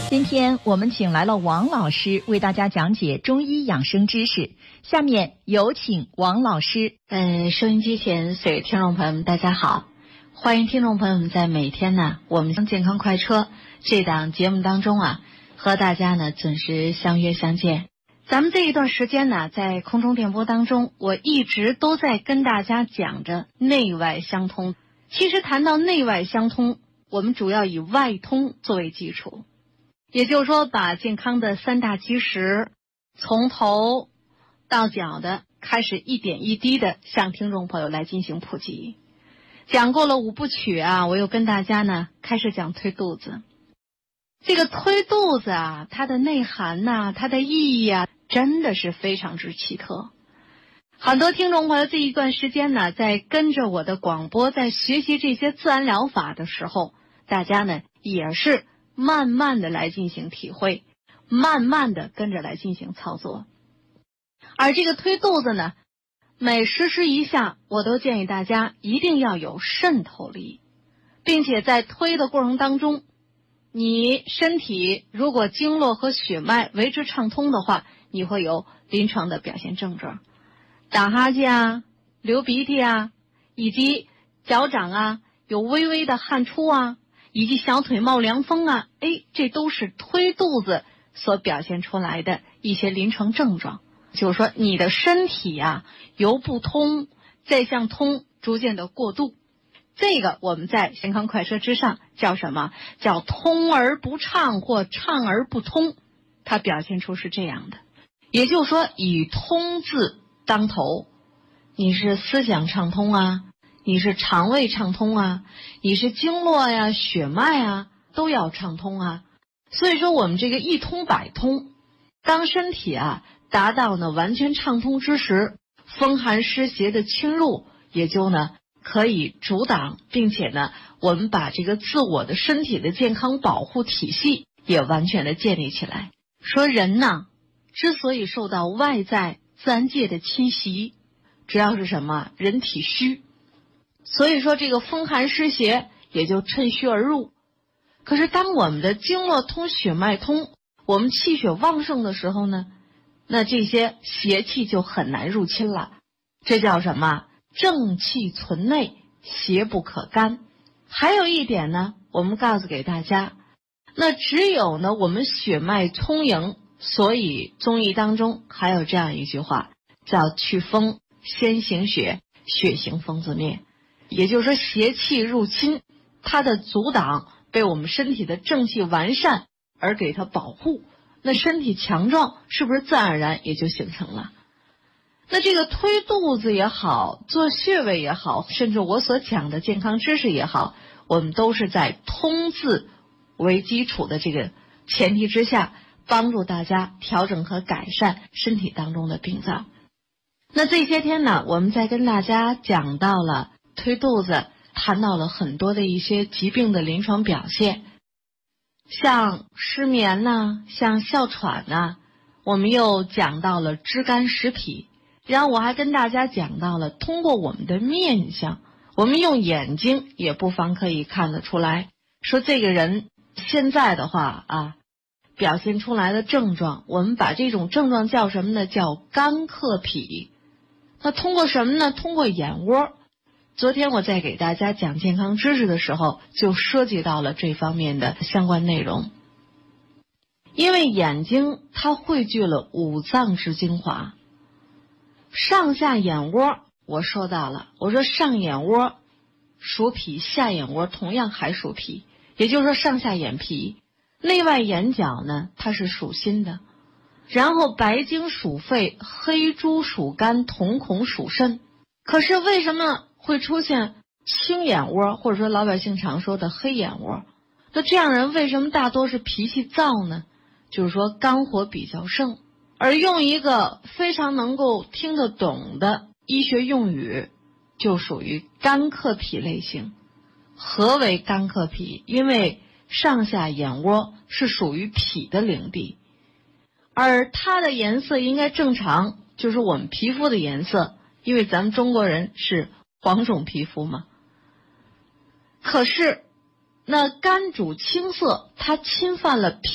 今天我们请来了王老师为大家讲解中医养生知识，下面有请王老师。 收音机前所有听众朋友们大家好，欢迎听众朋友们在每天呢我们健康快车这档节目当中和大家呢准时相约相见。咱们这一段时间呢在空中电波当中，我一直都在跟大家讲着内外相通。其实谈到内外相通，我们主要以外通作为基础，也就是说把健康的三大基石从头到脚的开始一点一滴的向听众朋友来进行普及。讲过了五部曲我又跟大家呢开始讲推肚子。这个推肚子它的内涵它的意义真的是非常之奇特。很多听众朋友这一段时间呢在跟着我的广播，在学习这些自然疗法的时候，大家呢也是慢慢的来进行体会，慢慢的跟着来进行操作。而这个推肚子呢，每实施一下，我都建议大家一定要有渗透力，并且在推的过程当中，你身体如果经络和血脉为之畅通的话，你会有临床的表现症状，打哈欠流鼻涕以及脚掌有微微的汗出以及小腿冒凉风这都是推肚子所表现出来的一些临床症状。就是说你的身体由不通再向通逐渐的过渡，这个我们在健康快车之上叫什么？叫通而不畅或畅而不通，它表现出是这样的。也就是说以通字当头，你是思想畅通你是肠胃畅通你是经络血脉都要畅通所以说我们这个一通百通，当身体达到呢完全畅通之时，风寒湿邪的侵入也就呢可以阻挡，并且呢我们把这个自我的身体的健康保护体系也完全的建立起来。说人之所以受到外在自然界的侵袭，主要是什么？人体虚，所以说这个风寒湿邪也就趁虚而入。可是当我们的经络通血脉通，我们气血旺盛的时候呢，那这些邪气就很难入侵了。这叫什么？正气存内，邪不可干。还有一点呢，我们告诉给大家，那只有呢我们血脉充盈，所以中医当中还有这样一句话，叫祛风先行血，血行风自灭。也就是说邪气入侵，它的阻挡被我们身体的正气完善而给它保护，那身体强壮是不是自然而然也就形成了？那这个推肚子也好，做穴位也好，甚至我所讲的健康知识也好，我们都是在通字为基础的这个前提之下，帮助大家调整和改善身体当中的病灶。那这些天呢，我们在跟大家讲到了推肚子，谈到了很多的一些疾病的临床表现，像失眠像哮喘我们又讲到了肢干实脾，然后我还跟大家讲到了通过我们的面相，我们用眼睛也不妨可以看得出来，说这个人现在的话表现出来的症状，我们把这种症状叫什么呢？叫肝克脾。那通过什么呢？通过眼窝。昨天我在给大家讲健康知识的时候，就涉及到了这方面的相关内容。因为眼睛它汇聚了五脏之精华，上下眼窝我说到了，我说上眼窝属脾，下眼窝同样还属脾，也就是说上下眼皮。内外眼角呢它是属心的，然后白睛属肺，黑珠属肝，瞳孔属肾。可是为什么会出现青眼窝，或者说老百姓常说的黑眼窝？那这样人为什么大多是脾气燥呢？就是说肝火比较盛。而用一个非常能够听得懂的医学用语，就属于肝克脾类型。何为肝克脾？因为上下眼窝是属于脾的领地，而它的颜色应该正常，就是我们皮肤的颜色，因为咱们中国人是黄种皮肤嘛。可是那肝主青色，它侵犯了脾